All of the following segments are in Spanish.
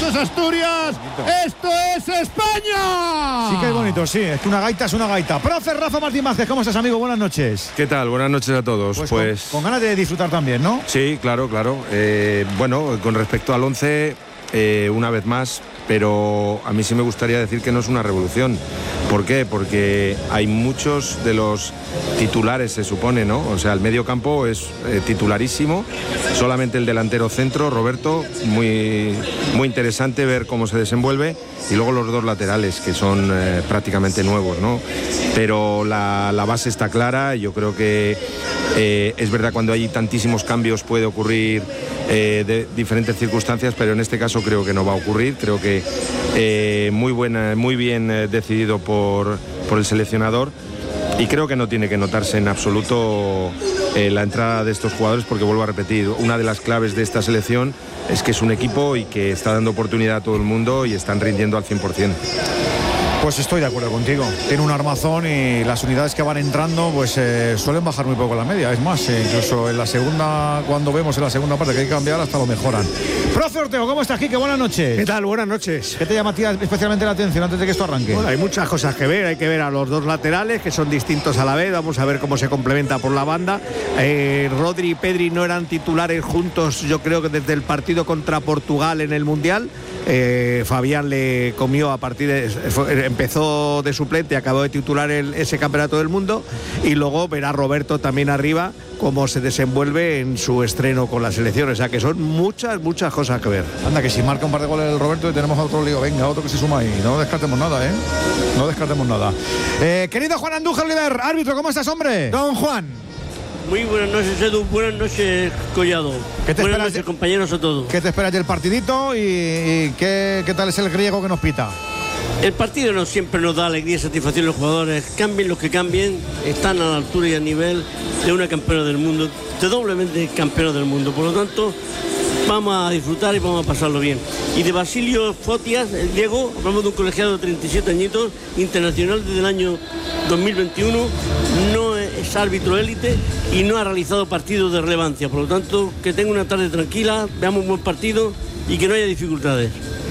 esto es Asturias, esto es España. Sí que es bonito, sí, es que una gaita es una gaita. Profe Rafa Martín Vázquez, ¿cómo estás, amigo? Buenas noches. ¿Qué tal? Buenas noches a todos. Pues con ganas de disfrutar también, ¿no? Sí, claro. Bueno, con respecto al 11, una vez más, pero a mí sí me gustaría decir que no es una revolución. ¿Por qué? Porque hay muchos de los titulares, se supone, ¿no? O sea, el medio campo es titularísimo, solamente el delantero centro, Roberto, muy interesante ver cómo se desenvuelve, y luego los dos laterales, que son prácticamente nuevos, ¿no? Pero la base está clara. Yo creo que es verdad, cuando hay tantísimos cambios puede ocurrir de diferentes circunstancias, pero en este caso creo que no va a ocurrir. Creo que muy bien decidido por el seleccionador, y creo que no tiene que notarse en absoluto la entrada de estos jugadores, porque vuelvo a repetir, una de las claves de esta selección es que es un equipo y que está dando oportunidad a todo el mundo y están rindiendo al 100%. Pues estoy de acuerdo contigo. Tiene un armazón y las unidades que van entrando pues suelen bajar muy poco la media. Es más, incluso en la segunda, cuando vemos en la segunda parte que hay que cambiar, hasta lo mejoran. Profe Ortego, ¿cómo estás, Quique? Buenas noches. ¿Qué tal? Buenas noches. ¿Qué te llama a ti especialmente la atención antes de que esto arranque? Bueno, hay muchas cosas que ver. Hay que ver a los dos laterales, que son distintos a la vez. Vamos a ver cómo se complementa por la banda. Rodri y Pedri no eran titulares juntos, yo creo que desde el partido contra Portugal en el Mundial. Fabián le comió a partir de... empezó de suplente, acabó de titular ese campeonato del mundo, y luego verá Roberto también arriba cómo se desenvuelve en su estreno con la selección. O sea que son muchas cosas que ver. Anda, que si marca un par de goles el Roberto y tenemos a otro lío, venga, otro que se suma ahí. No descartemos nada, no descartemos nada. Querido Juan Andújar Oliver, árbitro, ¿cómo estás, hombre? Don Juan. Muy buenas noches, Edu. Buenas noches, Collado. Buenas noches, compañeros, a todos. ¿Qué te esperas del partidito y qué tal es el griego que nos pita? El partido no siempre nos da alegría y satisfacción a los jugadores. Cambien los que cambien, están a la altura y a nivel de una campeona del mundo, de doblemente campeona del mundo. Por lo tanto, vamos a disfrutar y vamos a pasarlo bien. Y de Basilio Fotias, el griego, hablamos de un colegiado de 37 añitos, internacional desde el año 2021, no es árbitro élite y no ha realizado partidos de relevancia. Por lo tanto, que tenga una tarde tranquila, veamos un buen partido y que no haya dificultades.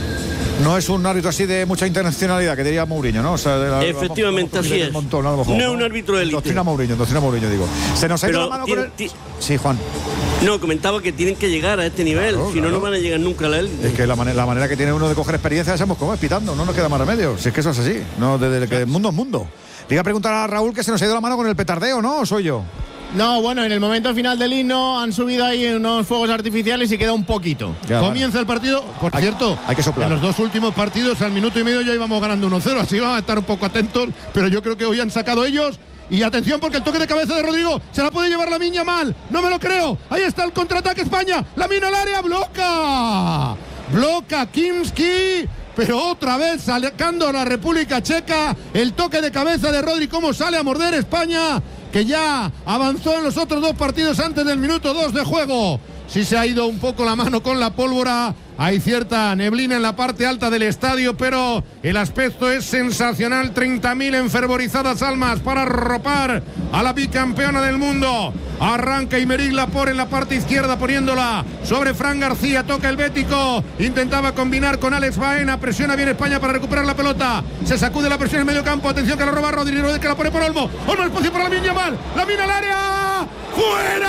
No es un árbitro así de mucha internacionalidad, que diría Mourinho, ¿no? O sea, efectivamente, así es. Montón, no es un árbitro élite. Doctrina Mourinho, digo. Se nos ha ido la mano con el... Sí, Juan. No, comentaba que tienen que llegar a este nivel, claro, si no, no van a llegar nunca a la élite. Es que la manera que tiene uno de coger experiencia, ya sabemos cómo es, pitando, no nos queda más remedio. Si es que eso es así, no, desde que el mundo es mundo. Le iba a preguntar a Raúl que se nos ha ido la mano con el petardeo, ¿no? ¿O soy yo? No, bueno, en el momento final del himno han subido ahí unos fuegos artificiales y queda un poquito. Ya, comienza el partido, por cierto, hay que soplar. En los dos últimos partidos, al minuto y medio ya íbamos ganando 1-0, así van a estar un poco atentos, pero yo creo que hoy han sacado ellos. Y atención, porque el toque de cabeza de Rodrigo se la puede llevar Lamine Yamal, no me lo creo. Ahí está el contraataque España, Lamine al área, bloca Kimski. Pero otra vez sacando a la República Checa, el toque de cabeza de Rodri, cómo sale a morder España, que ya avanzó en los otros dos partidos antes del minuto 2 de juego. Sí se ha ido un poco la mano con la pólvora, hay cierta neblina en la parte alta del estadio, pero el aspecto es sensacional. 30.000 enfervorizadas almas para arropar a la bicampeona del mundo. Arranca Aymeric Laporte en la parte izquierda poniéndola sobre Fran García, toca el bético, intentaba combinar con Alex Baena, presiona bien España para recuperar la pelota, se sacude la presión en medio campo, atención que la roba Rodri, que la pone por Olmo, espacio para Lamine Yamal, Lamine al área, ¡fuera!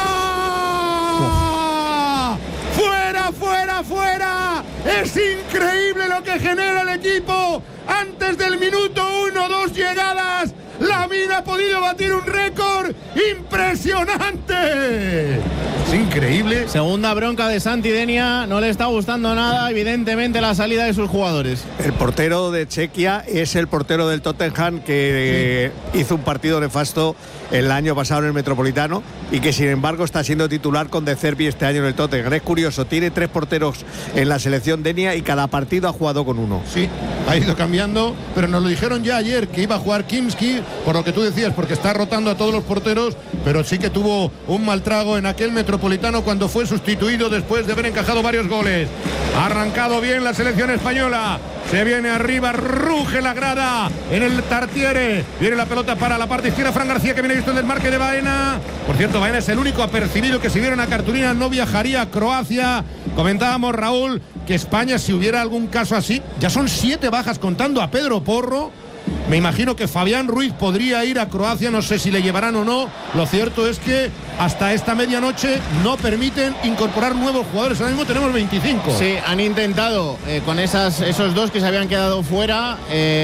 ¡Fuera! Es increíble lo que genera el equipo. Antes del minuto 1, 2 llegadas. Lamine ha podido batir un récord impresionante. Es increíble. Segunda bronca de Santi Denia, no le está gustando nada, evidentemente, la salida de sus jugadores. El portero de Chequia es el portero del Tottenham que hizo un partido nefasto el año pasado en el Metropolitano y que sin embargo está siendo titular con De Zerbi este año en el Tottenham. Es curioso, tiene 3 porteros en la selección Denia y cada partido ha jugado con uno. Sí, ha ido cambiando, pero nos lo dijeron ya ayer que iba a jugar Kimski, por lo que tú decías, porque está rotando a todos los porteros, pero sí que tuvo un mal trago en aquel Metropolitano cuando fue sustituido después de haber encajado varios goles. Ha arrancado bien la selección española. Se viene arriba, ruge la grada en el Tartiere. Viene la pelota para la parte izquierda, Fran García, que viene visto el desmarque de Baena. Por cierto, Baena es el único apercibido que si viera una cartulina no viajaría a Croacia Comentábamos, Raúl, que España, si hubiera algún caso así, ya son 7 bajas contando a Pedro Porro. Me imagino que Fabián Ruiz podría ir a Croacia, no sé si le llevarán o no. Lo cierto es que hasta esta medianoche no permiten incorporar nuevos jugadores. Ahora mismo tenemos 25. Sí, han intentado con esos 2 que se habían quedado fuera,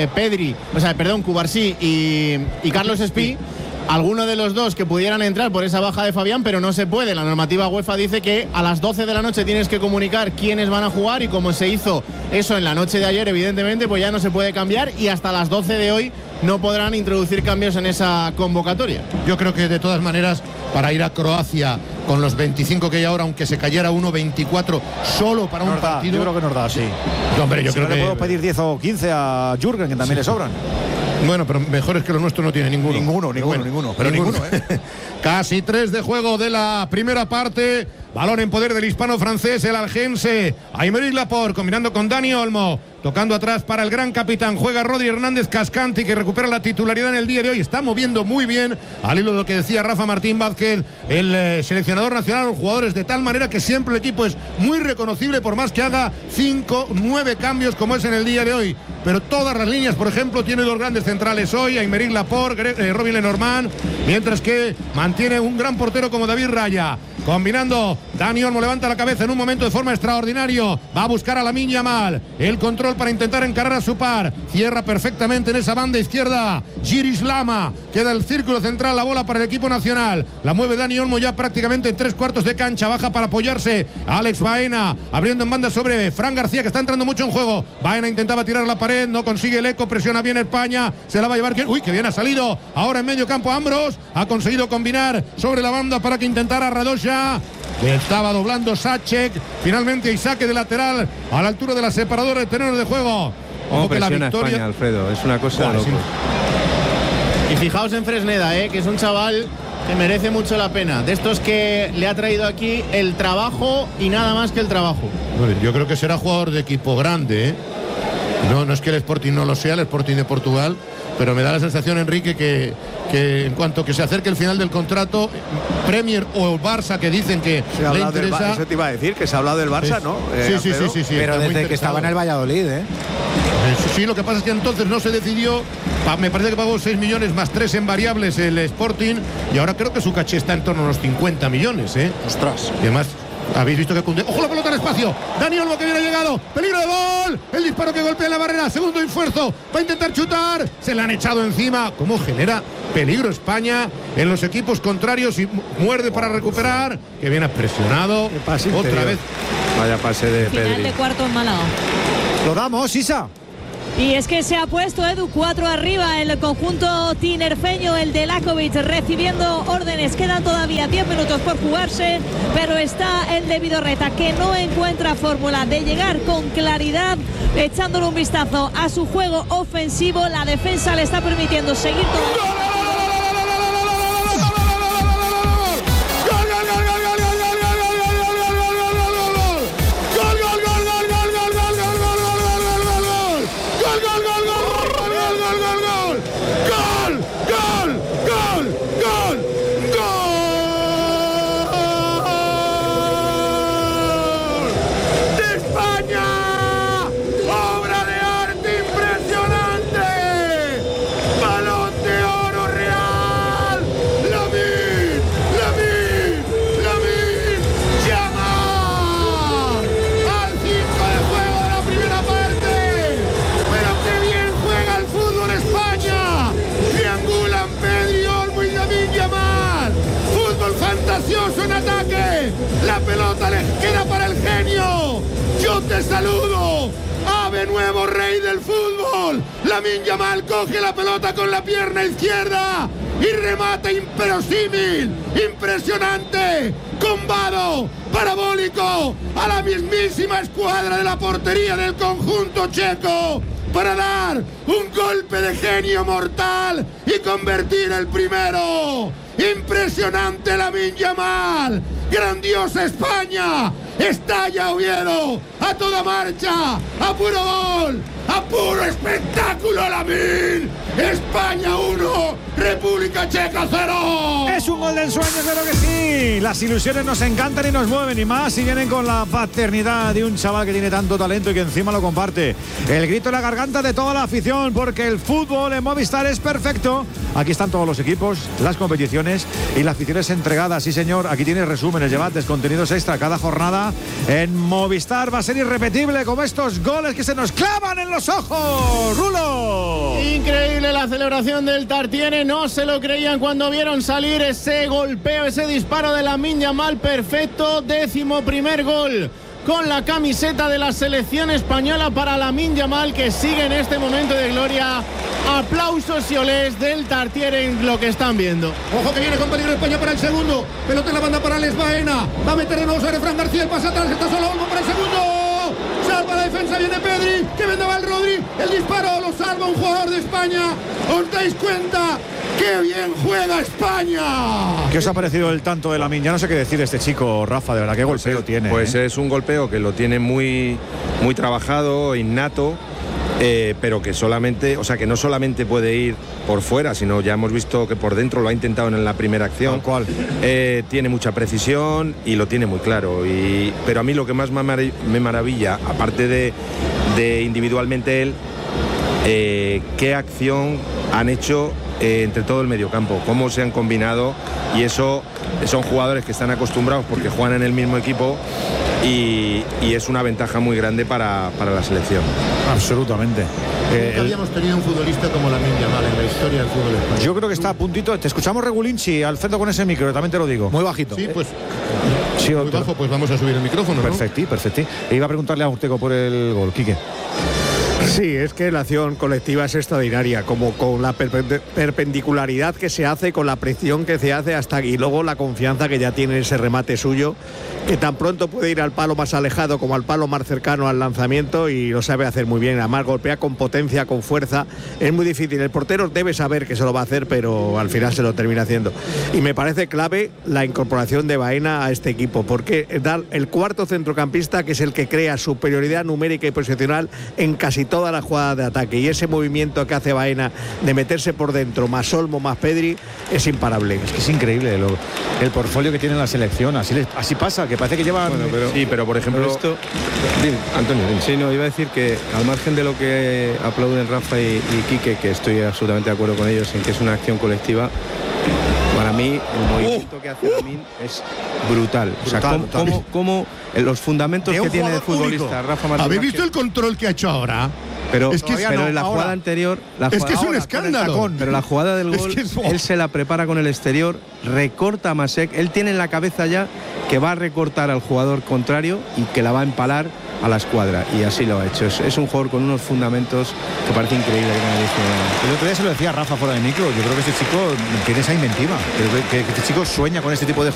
Cubarsí y Carlos Espí. Alguno de los 2 que pudieran entrar por esa baja de Fabián, pero no se puede. La normativa UEFA dice que a las 12 de la noche tienes que comunicar quiénes van a jugar, y como se hizo eso en la noche de ayer, evidentemente, pues ya no se puede cambiar, y hasta las 12 de hoy no podrán introducir cambios en esa convocatoria. Yo creo que de todas maneras, para ir a Croacia con los 25 que hay ahora, aunque se cayera uno, 24 solo para un partido. Yo creo que nos da, sí. Hombre, yo creo que le puedo pedir 10 o 15 a Jürgen, que también le sobran. Bueno, pero mejor es que lo nuestro no tiene ninguno. Ninguno. Casi 3 de juego de la primera parte. Balón en poder del hispano-francés, el algense. Aymeric Laporte combinando con Dani Olmo. Tocando atrás para el gran capitán. Juega Rodri Hernández Cascanti, que recupera la titularidad en el día de hoy. Está moviendo muy bien, al hilo de lo que decía Rafa Martín Vázquez, el seleccionador nacional, los jugadores, de tal manera que siempre el equipo es muy reconocible, por más que haga 5, 9 cambios como es en el día de hoy. Pero todas las líneas, por ejemplo, tiene 2 grandes centrales hoy, Aymeric Laporte, Robin Lenormand, mientras que mantiene un gran portero como David Raya. Combinando, Dani Olmo levanta la cabeza en un momento de forma extraordinario. Va a buscar a Lamine Yamal. El control para intentar encarar a su par. Cierra perfectamente en esa banda izquierda Giris Lama. Queda el círculo central, la bola para el equipo nacional. La mueve Dani Olmo ya prácticamente en 3/4 de cancha. Baja para apoyarse Alex Baena. Abriendo en banda sobre Fran García, que está entrando mucho en juego. Baena intentaba tirar la pared, no consigue el eco. Presiona bien España. Se la va a llevar. Uy, que bien ha salido. Ahora en medio campo Ambros. Ha conseguido combinar sobre la banda para que intentara Radosha. Estaba doblando Sacek. Finalmente hay saque de lateral a la altura de la separadora de terreno de juego. Ojo que la victoria... España, Alfredo, es una cosa de loco. Y fijaos en Fresneda, que es un chaval que merece mucho la pena. De estos que le ha traído aquí el trabajo y nada más que el trabajo. Yo creo que será jugador de equipo grande, No es que el Sporting no lo sea, el Sporting de Portugal, pero me da la sensación, Enrique, que en cuanto que se acerque el final del contrato, Premier o Barça, que dicen que se le interesa... Eso te iba a decir, que se ha hablado del Barça, sí. ¿no? Sí. Pero desde que estaba en el Valladolid, Sí, lo que pasa es que entonces no se decidió. Me parece que pagó 6 millones más 3 en variables el Sporting, y ahora creo que su caché está en torno a los 50 millones, Ostras. Y además, habéis visto que Koundé... ¡Ojo la pelota al espacio! Dani Olmo, que viene llegado. ¡Peligro de gol! El disparo que golpea la barrera. Segundo esfuerzo. Va a intentar chutar. Se le han echado encima. ¿Cómo genera peligro España en los equipos contrarios? Y muerde para recuperar. Que bien ha presionado. Otra vez. Vaya pase de Pedri. Final de cuarto en Málaga. Lo damos, Isa. Y es que se ha puesto Edu 4 arriba el conjunto tinerfeño, el de Lakovic, recibiendo órdenes. Quedan todavía 10 minutos por jugarse, pero está el de Vidorreta, que no encuentra fórmula de llegar con claridad, echándole un vistazo a su juego ofensivo. La defensa le está permitiendo seguir todo. En ataque, la pelota le queda para el genio. Yo te saludo, ave nuevo rey del fútbol. Lamine Yamal coge la pelota con la pierna izquierda y remata inverosímil, impresionante, combado, parabólico, a la mismísima escuadra de la portería del conjunto checo, para dar un golpe de genio mortal y convertir el primero. Impresionante Lamine Yamal, grandiosa España, estalla Oviedo, a toda marcha, a puro gol, a puro espectáculo Lamine, España 1, República Checa 0. Es un gol del sueño, claro que sí. Las ilusiones nos encantan y nos mueven, y más si vienen con la paternidad de un chaval que tiene tanto talento y que encima lo comparte. El grito en la garganta de toda la afición, porque el fútbol en Movistar es perfecto. Aquí están todos los equipos, las competiciones y las aficiones entregadas. Sí, señor, aquí tienes resúmenes, debates, contenidos extra cada jornada. En Movistar va a ser irrepetible como estos goles que se nos clavan en los ojos. ¡Rulo! Increíble la celebración del Tartiere. No se lo creían cuando vieron salir ese golpeo, ese disparo de Lamine Yamal. Perfecto, 11º gol con la camiseta de la selección española para Lamine Yamal, que sigue en este momento de gloria. Aplausos y olés del Tartiere en lo que están viendo. Ojo que viene con peligro España para el segundo. Pelota en la banda para Les Baena. Va a meter de nuevo sobre Fran García. El pase atrás, está solo Olmo para el segundo. Salva la defensa, viene Pedri, que vendaba el Rodri. El disparo lo salva un jugador de España. ¿Os dais cuenta? ¡Qué bien juega España! ¿Qué os ha parecido el tanto de Lamine? Ya no sé qué decir de este chico, Rafa, de verdad, qué golpeo tiene. Pues es un golpeo que lo tiene muy, muy trabajado, innato. Pero que solamente, o sea, que no solamente puede ir por fuera, sino ya hemos visto que por dentro lo ha intentado en la primera acción. ¿Cuál? Tiene mucha precisión y lo tiene muy claro. Pero a mí lo que más me maravilla, aparte de individualmente él, qué acción han hecho entre todo el mediocampo, cómo se han combinado, y eso son jugadores que están acostumbrados porque juegan en el mismo equipo. Y es una ventaja muy grande para la selección. Absolutamente. Nunca habíamos tenido un futbolista como Lamine Yamal en la historia del fútbol español. Yo creo que está a puntito. Te escuchamos Regulinchi, Alfredo, con ese micro, también te lo digo. Muy bajito. Sí, pues sí, muy bajo, pues vamos a subir el micrófono, ¿no? Perfecti. E iba a preguntarle a Urtego por el gol, Quique. Sí, es que la acción colectiva es extraordinaria, como con la perpendicularidad que se hace, con la presión que se hace hasta aquí, y luego la confianza que ya tiene ese remate suyo, que tan pronto puede ir al palo más alejado como al palo más cercano al lanzamiento, y lo sabe hacer muy bien. Además golpea con potencia, con fuerza. Es muy difícil, el portero debe saber que se lo va a hacer, pero al final se lo termina haciendo. Y me parece clave la incorporación de Baena a este equipo, porque da el cuarto centrocampista, que es el que crea superioridad numérica y posicional en casi toda la jugada de ataque, y ese movimiento que hace Baena de meterse por dentro, más Olmo, más Pedri, es imparable. Es que es increíble el portfolio que tiene la selección. Así pasa, que parece que llevan... Bueno, pero por ejemplo... esto... Antonio, dime. Sí, no, iba a decir que al margen de lo que aplauden Rafa y Quique, que estoy absolutamente de acuerdo con ellos en que es una acción colectiva, para mí el movimiento que hace Lamine es brutal. O sea, cómo los fundamentos que tiene de futbolista Rafa Martínez. ¿Habéis visto el control que ha hecho ahora? Pero es que en la jugada anterior... es que es un escándalo. Pero la jugada del gol, él se la prepara con el exterior, recorta a Masek, él tiene en la cabeza ya que va a recortar al jugador contrario y que la va a empalar a la escuadra, y así lo ha hecho. Es un jugador con unos fundamentos que parece increíble. El otro día se lo decía Rafa fuera de micro. Yo creo que este chico tiene esa inventiva. Creo que este chico sueña con este tipo de